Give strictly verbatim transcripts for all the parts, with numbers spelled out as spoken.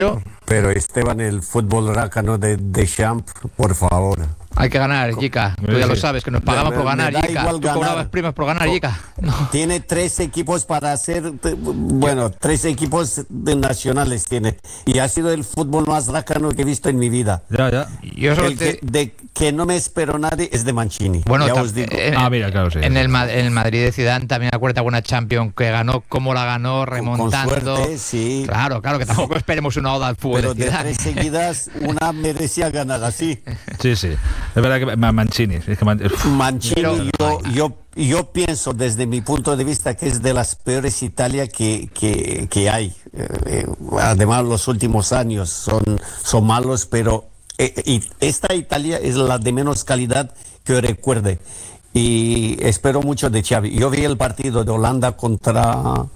Pero Esteban, el fútbol rácano de Deschamps, por favor. Hay que ganar, Jica. Tú ya lo sabes, que nos pagamos por ganar, Jica. Tú cobrabas primas por ganar, Jica. No. Tiene tres equipos para hacer, bueno, tres equipos de nacionales tiene. Y ha sido el fútbol más rácano que he visto en mi vida. Ya, ya. Yo solo el te... que, de que no me espero nadie es de Mancini. Bueno, ya tam- os digo. En, ah, mira, claro, sí. En el, en el Madrid de Zidane también acuérdate alguna Champions que ganó, cómo la ganó, remontando. Con suerte, sí. Claro, claro, que tampoco esperemos una oda al fútbol. Pero de, de tres seguidas, una merecía ganar así. Sí, sí. Es verdad que Mancini. Es que Man... Mancini, Pero, yo, yo, yo pienso desde mi punto de vista que es de las peores Italia que, que, que hay. Eh, además, los últimos años son, son malos, pero eh, y esta Italia es la de menos calidad que yo recuerde. Y espero mucho de Xavi. Yo vi el partido de Holanda contra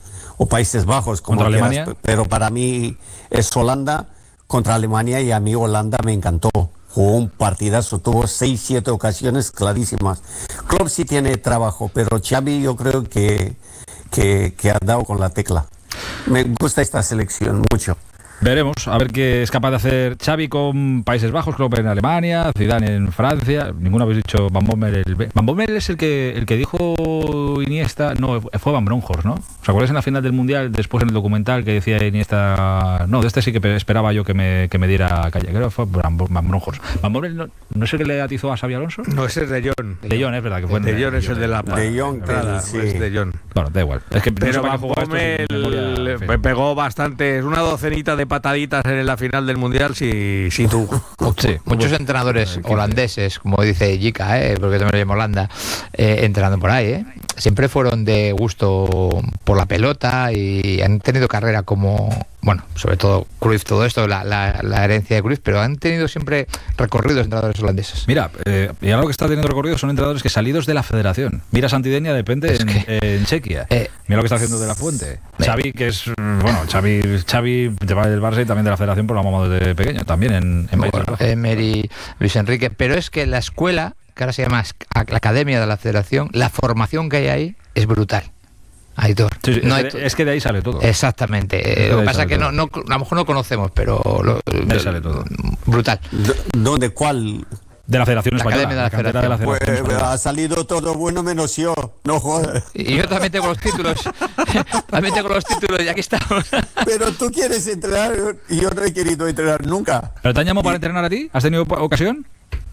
o Países Bajos, como contra quieras, Alemania, pero para mí es Holanda contra Alemania y a mí Holanda me encantó. Jugó un partidazo, tuvo seis, siete ocasiones clarísimas. Klopp sí tiene trabajo, pero Xavi yo creo que, que, que ha dado con la tecla. Me gusta esta selección mucho. Veremos, a ver qué es capaz de hacer Xavi con Países Bajos, Klopp en Alemania, Zidane en Francia. Ninguno habéis dicho Van Bommel. El... Van Bommel es el que el que dijo Iniesta, no, fue Van Bronckhorst, ¿no? ¿Os acordáis en la final del Mundial, después en el documental que decía Iniesta, no, de este sí que esperaba yo que me, que me diera calle? Creo que fue Van Bronckhorst. Van Bommel, ¿no, ¿no es el que le atizó a Xavi Alonso? No, ese es De Jong. De Jong, es verdad que fue. De Jong es el de la De Jong, nada, sí. es De Jong. Bueno, da igual. Es que pero no Van Bommel me pegó bastante, una docenita de pataditas en la final del Mundial, si, si tú. Sí, muchos entrenadores holandeses, como dice Jica, ¿eh? Porque también lo llamo Holanda, eh, entrenando por ahí, ¿eh? Siempre fueron de gusto por la pelota y han tenido carrera como, bueno, sobre todo Cruyff, todo esto, la, la, la herencia de Cruyff, pero han tenido siempre recorridos entrenadores holandeses. Mira, eh, y ahora lo que está teniendo recorrido son entrenadores que salidos de la federación. Mira Santidenia depende es en, que, en Chequia. Eh, Mira lo que está haciendo De La Fuente. Eh, Xavi, que es, bueno, Xavi, Xavi te va del Barça y también de la federación, por la mamá desde pequeño, también en, en bueno, Emery, Luis Enrique, pero es que la escuela, que ahora se llama la Academia de la Federación, la formación que hay ahí es brutal. Aitor. Sí, sí, no es, de, es que de ahí sale todo. Exactamente. Eh, lo que pasa es que no, no, a lo mejor no conocemos, pero lo, de ahí sale todo. Brutal. ¿Dónde? ¿Cuál? De la Federación la Española. De la Federación. De la Federación pues, ha salido todo bueno menos yo. No jodas. Y yo también tengo los títulos. También tengo los títulos y aquí estamos. Pero tú quieres entrenar y yo no he querido entrenar nunca. ¿Pero te han llamado para entrenar a ti? ¿Has tenido ocasión?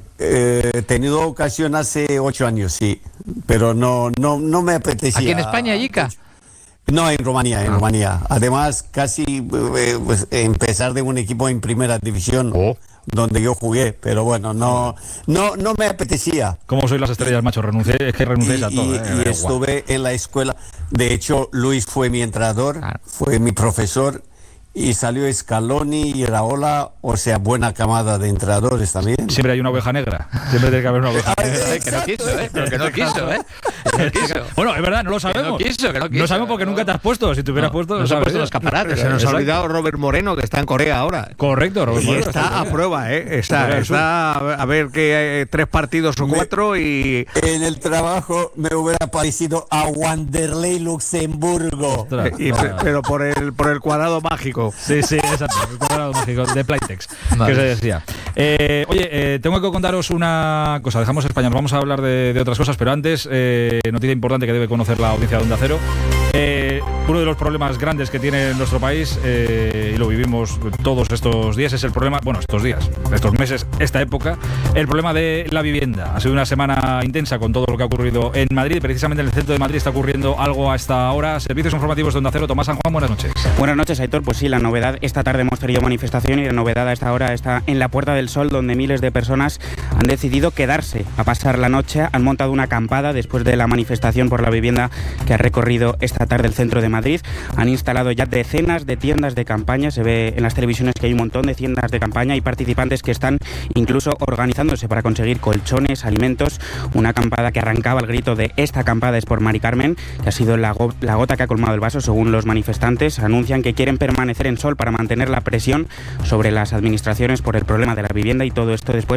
Eh, he tenido ocasión hace ocho años, sí. Pero no, no, no me apetecía. ¿Aquí en España, Jica? No, en Rumanía, en ah. Rumanía. Además, casi eh, pues, empezar de un equipo en primera división, oh. donde yo jugué, pero bueno, no, no, no me apetecía. ¿Cómo sois las estrellas, macho? Renuncié, es que renunciéis a todo. Y, eh, y estuve en la escuela. De hecho, Luis fue mi entrenador, ah. fue mi profesor. Y salió Scaloni y Iraola, o sea, buena camada de entrenadores también. Siempre hay una oveja negra. Siempre tiene que haber una oveja negra. Que no quiso, ¿eh? Pero que no quiso, ¿eh? Que no quiso. Bueno, es verdad, no lo sabemos. Que no quiso, que no quiso. No sabemos porque no. nunca te has puesto. Si te hubieras no, puesto, no se han puesto los escaparates. Se nos ha olvidado Robert Moreno, que está en Corea ahora. Correcto, Robert y Moreno. Está, está a prueba, ¿eh? Está, está a ver que hay tres partidos o cuatro y... En el trabajo me hubiera parecido a Wanderlei Luxemburgo. Ostras, y, no, pero por el, por el cuadrado mágico. Sí, sí, exacto. El cuadrado mágico de Playtex, vale. Que se decía. Eh, oye, eh, tengo que contaros una cosa. Dejamos España, nos vamos a hablar de, de otras cosas, pero antes, eh, noticia importante que debe conocer la audiencia de Onda Cero. Eh, uno de los problemas grandes que tiene nuestro país, eh, y lo vivimos todos estos días, es el problema, bueno, estos días, estos meses, esta época, el problema de la vivienda. Ha sido una semana intensa con todo lo que ha ocurrido en Madrid. Precisamente en el centro de Madrid está ocurriendo algo a esta hora. Servicios informativos de Onda Cero. Tomás San Juan, buenas noches. Buenas noches, Aitor. Pues sí, la novedad, esta tarde hemos tenido manifestación y la novedad a esta hora está en la Puerta del Sol, donde miles de personas han decidido quedarse a pasar la noche. Han montado una acampada después de la manifestación por la vivienda que ha recorrido esta tarde el centro de Madrid. Han instalado ya decenas de tiendas de campaña. Se ve en las televisiones que hay un montón de tiendas de campaña y participantes que están incluso organizándose para conseguir colchones, alimentos. Una acampada que arrancaba el grito de "esta acampada es por Mari Carmen", que ha sido la, go- la gota que ha colmado el vaso, según los manifestantes. Anuncian que quieren permanecer en Sol para mantener la presión sobre las administraciones por el problema de la vivienda, y todo esto después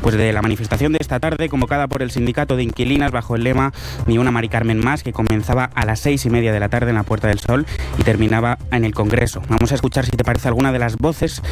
pues de la manifestación de esta tarde, convocada por el sindicato de inquilinas bajo el lema Ni una Mari Carmen más, que comenzaba a las seis y media de la tarde en la Puerta del Sol y terminaba en el Congreso. Vamos a escuchar, si te parece, alguna de las voces